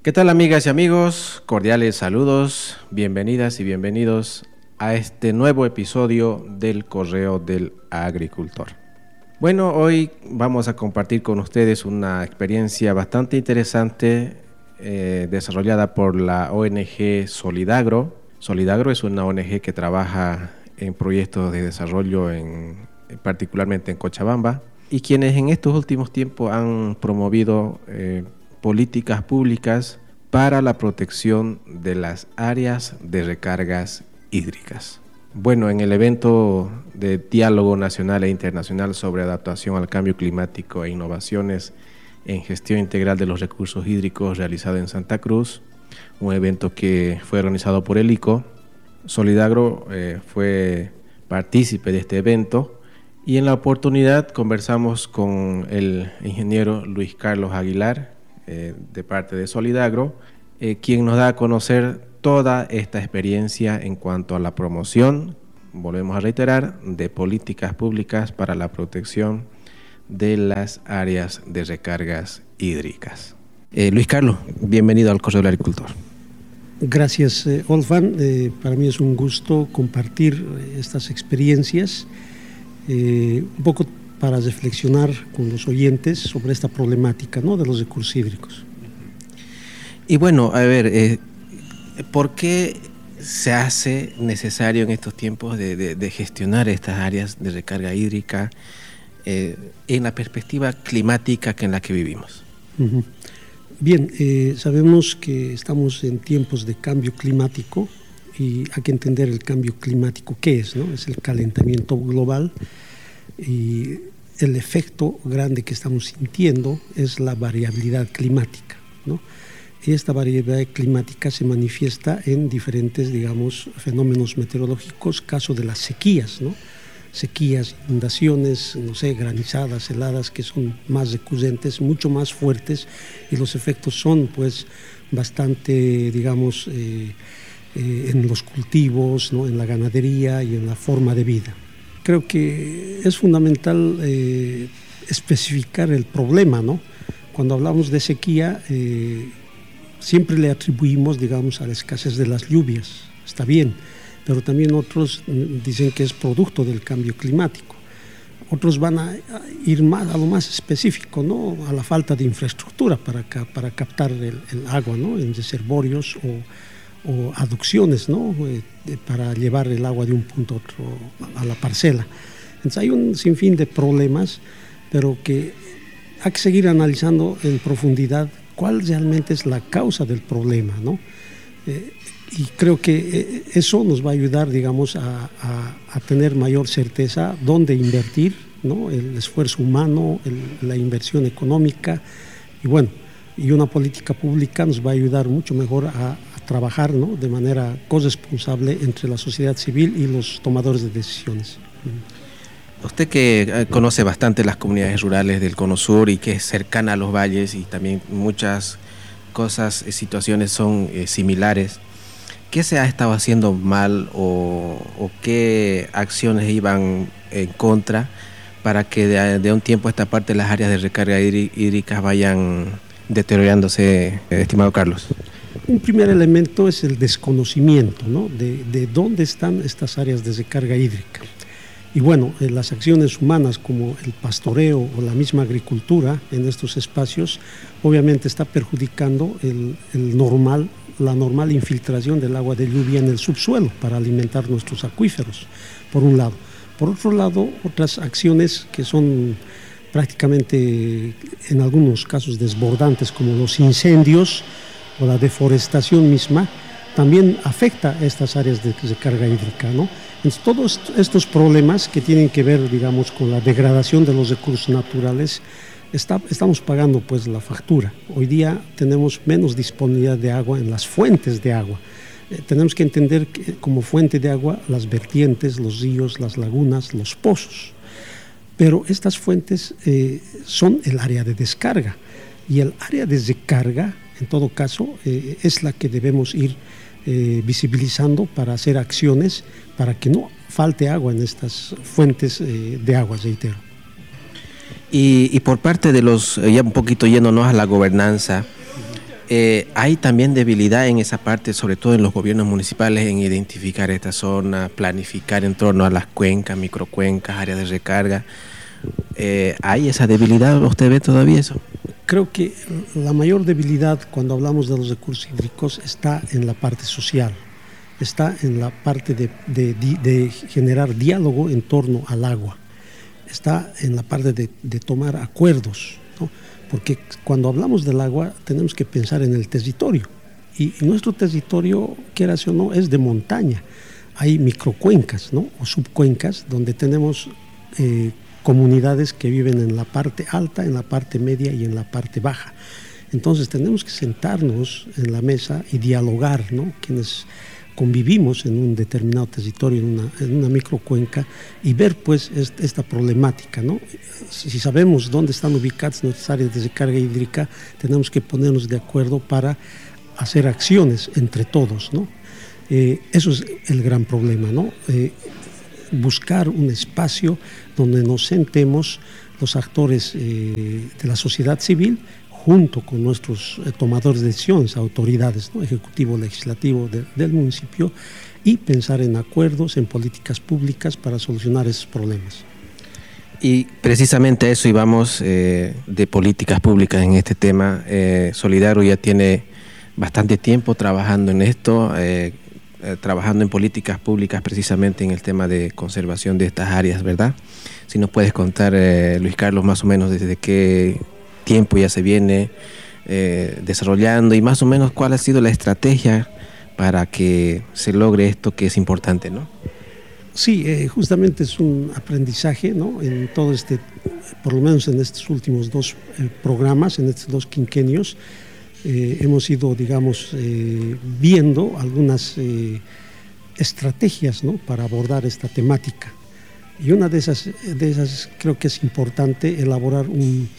¿Qué tal, amigas y amigos? Cordiales saludos, bienvenidas y bienvenidos a este nuevo episodio del Correo del Agricultor. Bueno, hoy vamos a compartir con ustedes una experiencia bastante interesante desarrollada por la ONG Solidagro. Solidagro es una ONG que trabaja en proyectos de desarrollo particularmente en Cochabamba, y quienes en estos últimos tiempos han promovido políticas públicas para la protección de las áreas de recargas hídricas. Bueno, en el evento de Diálogo Nacional e Internacional sobre Adaptación al Cambio Climático e Innovaciones en Gestión Integral de los Recursos Hídricos realizado en Santa Cruz, un evento que fue organizado por el ICO, Solidagro fue partícipe de este evento, y en la oportunidad conversamos con el ingeniero Luis Carlos Aguilar, de parte de Solidagro, quien nos da a conocer toda esta experiencia en cuanto a la promoción, volvemos a reiterar, de políticas públicas para la protección de las áreas de recargas hídricas. Luis Carlos, bienvenido al Correo del Agricultor. Gracias, Olfan. Para mí es un gusto compartir estas experiencias, un poco para reflexionar con los oyentes sobre esta problemática, ¿no?, de los recursos hídricos. Y bueno, a ver, ¿por qué se hace necesario en estos tiempos de gestionar estas áreas de recarga hídrica en la perspectiva climática en la que vivimos? Uh-huh. Bien, sabemos que estamos en tiempos de cambio climático y hay que entender el cambio climático, ¿qué es?, ¿no? Es el calentamiento global, y el efecto grande que estamos sintiendo es la variabilidad climática, ¿no? Y esta variabilidad climática se manifiesta en diferentes, digamos, fenómenos meteorológicos, caso de las sequías, ¿no? Sequías, inundaciones, no sé, granizadas, heladas, que son más recurrentes, mucho más fuertes, y los efectos son, pues, bastante, digamos, en los cultivos, ¿no?, en la ganadería y en la forma de vida. Creo que es fundamental especificar el problema, ¿no? Cuando hablamos de sequía, siempre le atribuimos, digamos, a la escasez de las lluvias. Está bien, pero también otros dicen que es producto del cambio climático. Otros van a ir más a lo más específico, ¿no?, a la falta de infraestructura para captar el agua, ¿no?, en reservorios o aducciones, ¿no?, para llevar el agua de un punto a otro a la parcela. Entonces hay un sinfín de problemas, pero que hay que seguir analizando en profundidad cuál realmente es la causa del problema, ¿no? Y creo que eso nos va a ayudar, digamos, a tener mayor certeza dónde invertir, ¿no?, el esfuerzo humano, la inversión económica, y bueno, y una política pública nos va a ayudar mucho mejor a trabajar, ¿no?, de manera corresponsable entre la sociedad civil y los tomadores de decisiones. Usted que conoce bastante las comunidades rurales del Cono Sur y que es cercana a los valles, y también muchas cosas, situaciones son similares, ¿qué se ha estado haciendo mal o qué acciones iban en contra para que de un tiempo a esta parte las áreas de recarga hídricas vayan deteriorándose, estimado Carlos? Un primer elemento es el desconocimiento, ¿no?, de dónde están estas áreas de recarga hídrica. Y bueno, las acciones humanas como el pastoreo o la misma agricultura en estos espacios obviamente está perjudicando la normal infiltración del agua de lluvia en el subsuelo para alimentar nuestros acuíferos, por un lado. Por otro lado, otras acciones que son prácticamente en algunos casos desbordantes, como los incendios o la deforestación misma, también afecta a estas áreas de recarga hídrica, ¿no? Entonces, todos estos problemas que tienen que ver, digamos, con la degradación de los recursos naturales, estamos pagando, pues, la factura. Hoy día tenemos menos disponibilidad de agua en las fuentes de agua. Tenemos que entender que como fuente de agua las vertientes, los ríos, las lagunas, los pozos. Pero estas fuentes son el área de descarga, y el área de recarga, en todo caso, es la que debemos ir visibilizando para hacer acciones para que no falte agua en estas fuentes de agua, reitero. Y por parte de los, ya un poquito yéndonos a la gobernanza, Hay también debilidad en esa parte, sobre todo en los gobiernos municipales, en identificar esta zona, planificar en torno a las cuencas, microcuencas, áreas de recarga. ¿Hay esa debilidad? ¿Usted ve todavía eso? Creo que la mayor debilidad cuando hablamos de los recursos hídricos está en la parte social, está en la parte de generar diálogo en torno al agua, está en la parte de tomar acuerdos, ¿no? Porque cuando hablamos del agua tenemos que pensar en el territorio y nuestro territorio, quieras o no, es de montaña. Hay microcuencas, ¿no? O subcuencas donde tenemos comunidades que viven en la parte alta, en la parte media y en la parte baja. Entonces tenemos que sentarnos en la mesa y dialogar, ¿no? Quienes convivimos en un determinado territorio, en una microcuenca, y ver pues esta problemática, ¿no? Si sabemos dónde están ubicadas nuestras áreas de recarga hídrica, tenemos que ponernos de acuerdo para hacer acciones entre todos, ¿no? Eso es el gran problema, ¿no? Buscar un espacio donde nos sentemos los actores de la sociedad civil junto con nuestros tomadores de decisiones, autoridades, ¿no? Ejecutivo, legislativo del municipio, y pensar en acuerdos, en políticas públicas para solucionar esos problemas. Y precisamente a eso íbamos, de políticas públicas en este tema. Solidario ya tiene bastante tiempo trabajando en esto, trabajando en políticas públicas precisamente en el tema de conservación de estas áreas, ¿verdad? Si nos puedes contar, Luis Carlos, más o menos desde qué tiempo ya se viene desarrollando y más o menos cuál ha sido la estrategia para que se logre esto que es importante, ¿no? Sí, justamente es un aprendizaje, ¿no? En todo por lo menos en estos últimos dos programas, en estos dos quinquenios, hemos ido, digamos, viendo algunas estrategias, ¿no? Para abordar esta temática. Y una de esas creo que es importante elaborar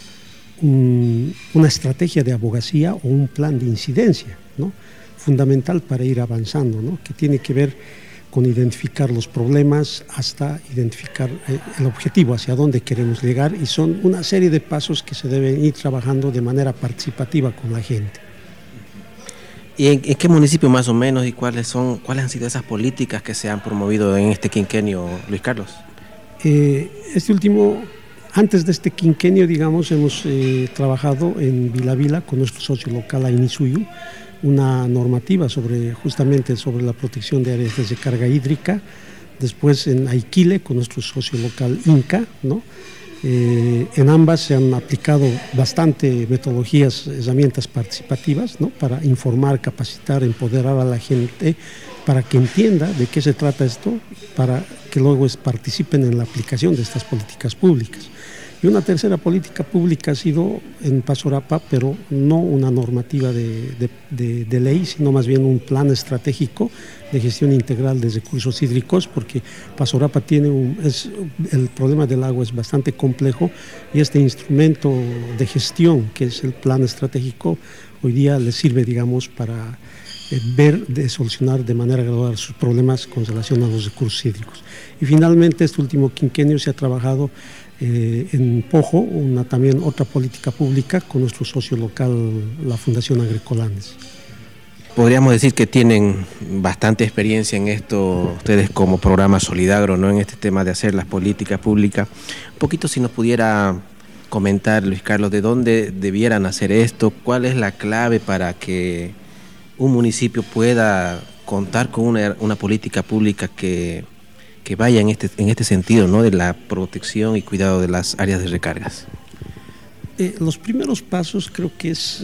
una estrategia de abogacía o un plan de incidencia, ¿no? Fundamental para ir avanzando, ¿no? Que tiene que ver con identificar los problemas hasta identificar el objetivo, hacia dónde queremos llegar, y son una serie de pasos que se deben ir trabajando de manera participativa con la gente. ¿Y en qué municipio más o menos y cuáles han sido esas políticas que se han promovido en este quinquenio, Luis Carlos? Antes de este quinquenio, digamos, hemos trabajado en Vila con nuestro socio local Ainisuyu, una normativa justamente sobre la protección de áreas de recarga hídrica. Después en Aiquile con nuestro socio local Inca, ¿no? En ambas se han aplicado bastante metodologías, herramientas participativas, ¿no? Para informar, capacitar, empoderar a la gente para que entienda de qué se trata esto, para que luego participen en la aplicación de estas políticas públicas. Y una tercera política pública ha sido en Pasorapa, pero no una normativa de ley, sino más bien un plan estratégico de gestión integral de recursos hídricos, porque Pasorapa el problema del agua es bastante complejo y este instrumento de gestión, que es el plan estratégico, hoy día le sirve, digamos, para de solucionar de manera gradual sus problemas con relación a los recursos hídricos. Y finalmente, este último quinquenio se ha trabajado en Pojo, también otra política pública con nuestro socio local, la Fundación Agricolanes. Podríamos decir que tienen bastante experiencia en esto, ustedes como programa Solidagro, ¿no? En este tema de hacer las políticas públicas. Un poquito si nos pudiera comentar, Luis Carlos, de dónde debieran hacer esto, cuál es la clave para que un municipio pueda contar con una política pública que vaya en este sentido, ¿no? De la protección y cuidado de las áreas de recargas. Los primeros pasos creo que es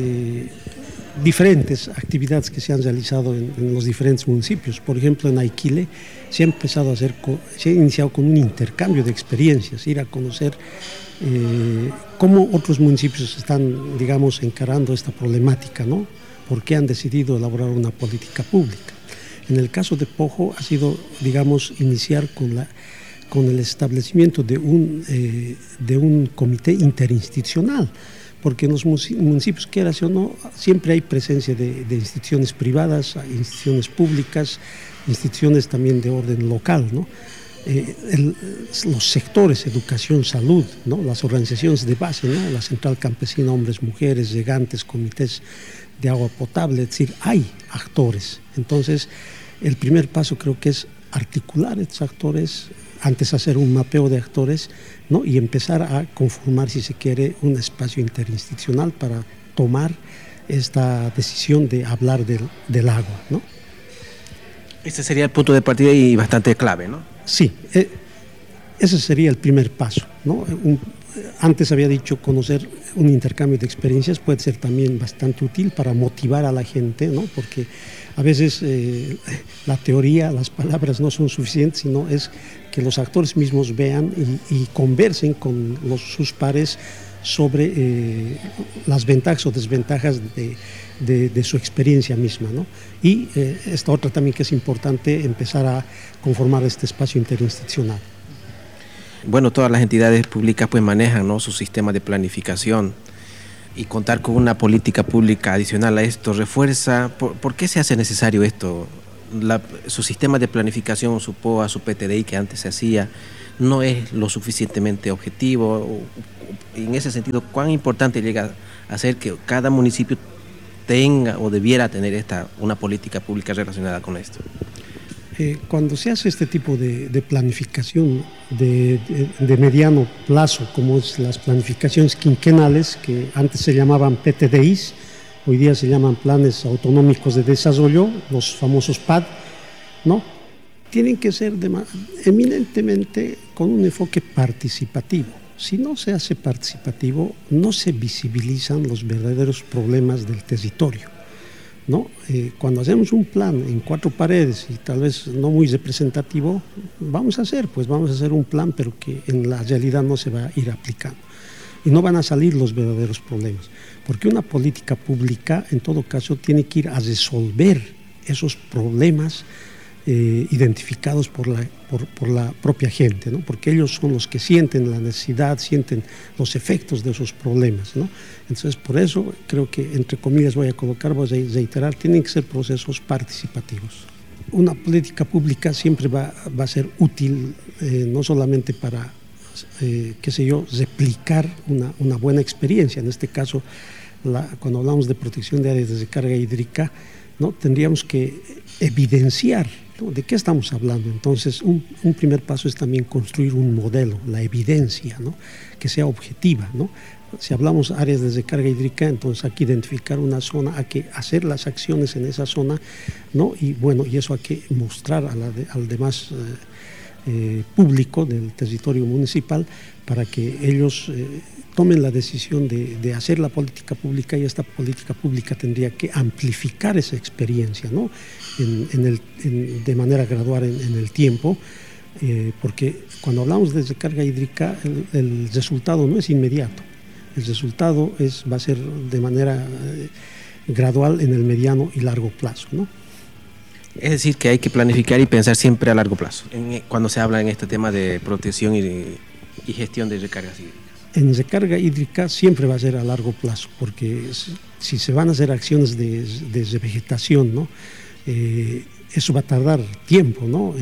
diferentes actividades que se han realizado en los diferentes municipios. Por ejemplo, en Aiquile se ha iniciado con un intercambio de experiencias, ir a conocer cómo otros municipios están, digamos, encarando esta problemática, ¿no? ¿Por qué han decidido elaborar una política pública? En el caso de Pojo ha sido, digamos, iniciar con el establecimiento de un comité interinstitucional, porque en los municipios, quieras o no, siempre hay presencia de instituciones privadas, instituciones públicas, instituciones también de orden local, ¿no? Los sectores, educación, salud, ¿no? Las organizaciones de base, ¿no? La Central Campesina, hombres, mujeres, llegantes, comités de agua potable, es decir, hay actores. Entonces, el primer paso creo que es articular estos actores, antes hacer un mapeo de actores, ¿no? Y empezar a conformar, si se quiere, un espacio interinstitucional para tomar esta decisión de hablar del agua, ¿no? Este sería el punto de partida y bastante clave, ¿no? Sí, ese sería el primer paso, ¿no? Antes había dicho, conocer un intercambio de experiencias puede ser también bastante útil para motivar a la gente, ¿no? Porque a veces la teoría, las palabras no son suficientes, sino es que los actores mismos vean y conversen con sus pares sobre las ventajas o desventajas de su experiencia misma, ¿no? Y esta otra también que es importante, empezar a conformar este espacio interinstitucional. Bueno, todas las entidades públicas pues manejan, ¿no?, su sistema de planificación, y contar con una política pública adicional a esto refuerza. ¿Por qué se hace necesario esto? Su sistema de planificación, su POA, su PTDI que antes se hacía, no es lo suficientemente objetivo. En ese sentido, ¿cuán importante llega a ser que cada municipio tenga o debiera tener una política pública relacionada con esto? Cuando se hace este tipo de planificación de mediano plazo, como es las planificaciones quinquenales, que antes se llamaban PTDIs, hoy día se llaman Planes Autonómicos de Desarrollo, los famosos PAD, ¿no? Tienen que ser eminentemente con un enfoque participativo. Si no se hace participativo, no se visibilizan los verdaderos problemas del territorio, ¿no? Cuando hacemos un plan en 4 paredes y tal vez no muy representativo, vamos a hacer un plan, pero que en la realidad no se va a ir aplicando y no van a salir los verdaderos problemas, porque una política pública en todo caso tiene que ir a resolver esos problemas identificados por la propia gente, ¿no? Porque ellos son los que sienten la necesidad, sienten los efectos de esos problemas, ¿no? Entonces, por eso creo que, entre comillas voy a reiterar, tienen que ser procesos participativos. Una política pública siempre va a ser útil, no solamente para, replicar una buena experiencia. En este caso, cuando hablamos de protección de áreas de recarga hídrica, ¿no?, tendríamos que evidenciar, ¿no?, de qué estamos hablando. Entonces, un primer paso es también construir un modelo, la evidencia, ¿no?, que sea objetiva, ¿no? Si hablamos áreas de recarga hídrica, entonces hay que identificar una zona, hay que hacer las acciones en esa zona, ¿no? Y bueno, y eso hay que mostrar al demás público del territorio municipal para que ellos tomen la decisión de hacer la política pública, y esta política pública tendría que amplificar esa experiencia, ¿no?, de manera gradual en el tiempo, porque cuando hablamos de recarga hídrica el resultado no es inmediato, el resultado va a ser de manera gradual en el mediano y largo plazo, ¿no? Es decir, que hay que planificar y pensar siempre a largo plazo, cuando se habla en este tema de protección y gestión de recargas hídricas. En recarga hídrica siempre va a ser a largo plazo, porque si se van a hacer acciones de revegetación, ¿no?, eso va a tardar tiempo, ¿no?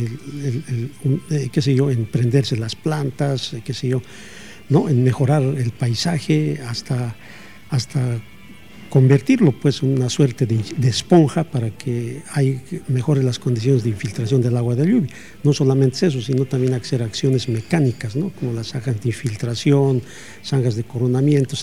En prenderse las plantas, ¿no?, en mejorar el paisaje hasta convertirlo pues en una suerte de esponja para que mejore las condiciones de infiltración del agua de lluvia. No solamente eso, sino también hacer acciones mecánicas, ¿no?, como las zanjas de infiltración, zanjas de coronamiento,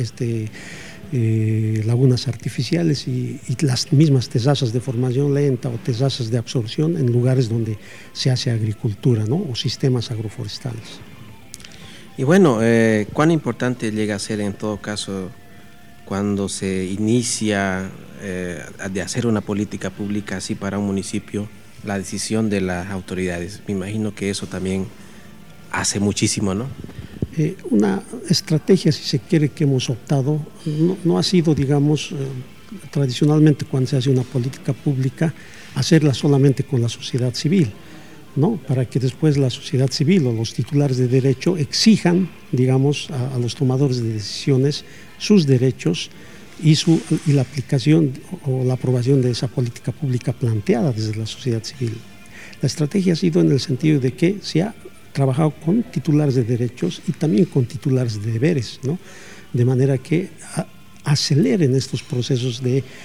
lagunas artificiales y las mismas terrazas de formación lenta o terrazas de absorción en lugares donde se hace agricultura, ¿no?, o sistemas agroforestales. Y bueno, ¿cuán importante llega a ser en todo caso cuando se inicia de hacer una política pública así para un municipio, la decisión de las autoridades? Me imagino que eso también hace muchísimo, ¿no? Una estrategia, si se quiere, que hemos optado no ha sido, digamos, tradicionalmente cuando se hace una política pública, hacerla solamente con la sociedad civil, ¿no?, para que después la sociedad civil o los titulares de derecho exijan, digamos, a los tomadores de decisiones sus derechos y la aplicación o la aprobación de esa política pública planteada desde la sociedad civil. La estrategia ha sido en el sentido de que se ha trabajado con titulares de derechos y también con titulares de deberes, ¿no?, de manera que aceleren estos procesos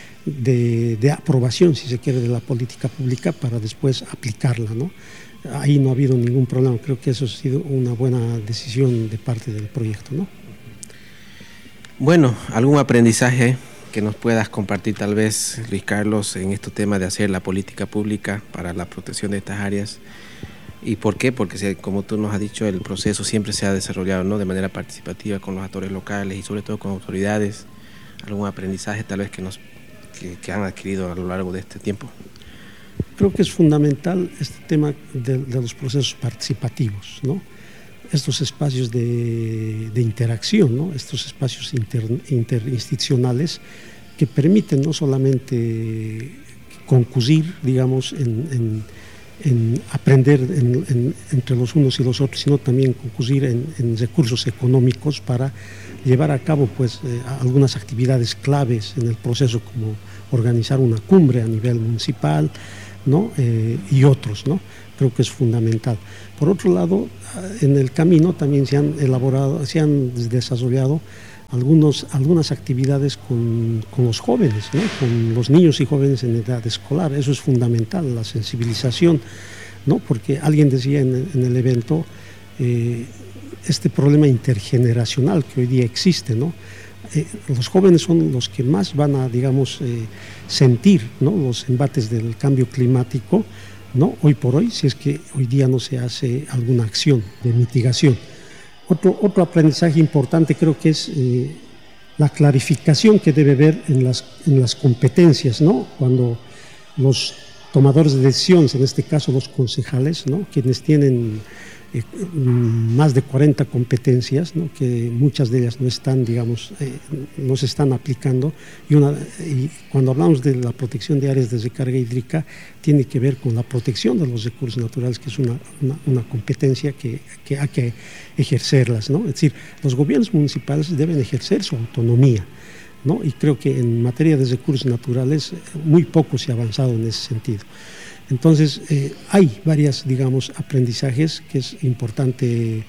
de aprobación, si se quiere, de la política pública para después aplicarla, ¿no? Ahí no ha habido ningún problema, creo que eso ha sido una buena decisión de parte del proyecto, ¿no? Bueno, ¿algún aprendizaje que nos puedas compartir tal vez, Luis Carlos, en este tema de hacer la política pública para la protección de estas áreas? ¿Y por qué? Porque como tú nos has dicho, el proceso siempre se ha desarrollado, ¿no?, de manera participativa con los actores locales y sobre todo con autoridades. ¿Algún aprendizaje tal vez que han adquirido a lo largo de este tiempo? Creo que es fundamental este tema de los procesos participativos, ¿no? Estos espacios de interacción, ¿no? Estos espacios interinstitucionales que permiten no solamente concurrir, digamos, en aprender entre los unos y los otros, sino también concurrir en recursos económicos para llevar a cabo pues, algunas actividades claves en el proceso, como organizar una cumbre a nivel municipal, ¿no? Y otros, ¿no? Creo que es fundamental. Por otro lado, en el camino también se han desarrollado algunas actividades con los jóvenes, ¿no? Con los niños y jóvenes en edad escolar. Eso es fundamental, la sensibilización, ¿no? Porque alguien decía en el evento este problema intergeneracional que hoy día existe, ¿no? Los jóvenes son los que más van a, digamos, sentir, ¿no?, los embates del cambio climático, ¿no?, hoy por hoy, si es que hoy día no se hace alguna acción de mitigación. Otro aprendizaje importante creo que es la clarificación que debe haber en las competencias, ¿no? Cuando los tomadores de decisiones, en este caso los concejales, ¿no?, quienes tienen más de 40 competencias, ¿no?, que muchas de ellas no están, digamos, no se están aplicando, y cuando hablamos de la protección de áreas de recarga hídrica tiene que ver con la protección de los recursos naturales, que es una competencia que hay que ejercerlas, ¿no? Es decir, los gobiernos municipales deben ejercer su autonomía, ¿no? Y creo que en materia de recursos naturales muy poco se ha avanzado en ese sentido. Entonces, hay varios, digamos, aprendizajes que es importante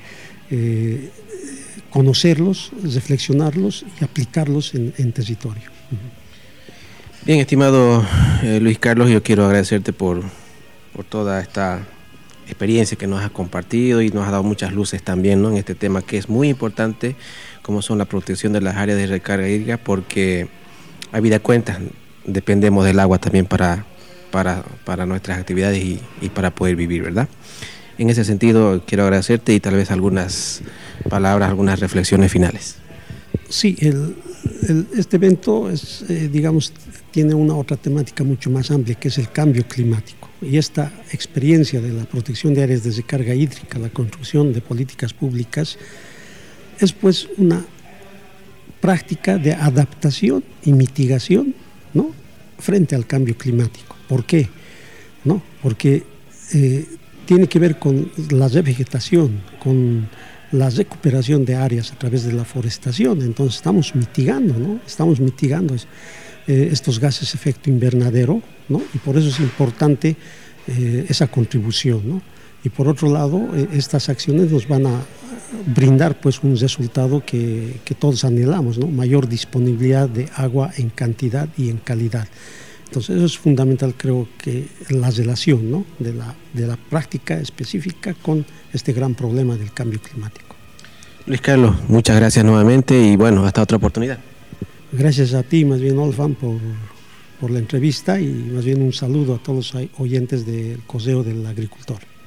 conocerlos, reflexionarlos y aplicarlos en territorio. Bien, estimado Luis Carlos, yo quiero agradecerte por toda esta experiencia que nos has compartido y nos has dado muchas luces también, ¿no?, en este tema que es muy importante, como son la protección de las áreas de recarga hídrica, porque habida cuenta dependemos del agua también para nuestras actividades y para poder vivir, ¿verdad? En ese sentido, quiero agradecerte y tal vez algunas palabras, algunas reflexiones finales. Sí, este evento es, digamos, tiene una otra temática mucho más amplia, que es el cambio climático. Y esta experiencia de la protección de áreas de recarga hídrica, la construcción de políticas públicas, es pues una práctica de adaptación y mitigación, ¿no?, frente al cambio climático. ¿Por qué? ¿No? Porque tiene que ver con la revegetación, con la recuperación de áreas a través de la forestación. Entonces estamos mitigando, ¿no? Estamos mitigando estos gases de efecto invernadero, ¿no? Y por eso es importante esa contribución, ¿no? Y por otro lado, estas acciones nos van a brindar pues un resultado que todos anhelamos, ¿no? Mayor disponibilidad de agua en cantidad y en calidad. Entonces eso es fundamental, creo que la relación, ¿no?, de la práctica específica con este gran problema del cambio climático. Luis Carlos, muchas gracias nuevamente y bueno, hasta otra oportunidad. Gracias a ti, más bien, Olfan, por la entrevista, y más bien un saludo a todos los oyentes del Correo del Agricultor.